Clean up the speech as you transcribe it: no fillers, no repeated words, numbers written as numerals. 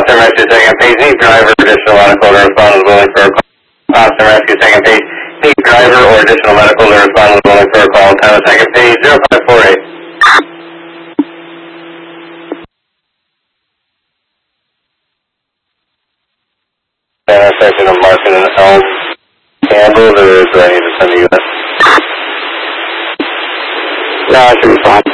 Boston Rescue second page, need driver, additional medical to respond is willing for a call. Boston Rescue second page, need driver or additional medical to respond is willing for a call. Time of second page, 0548. Intersection of Martin and Elm Campbell, or is I need to send you that? No, it should be fine.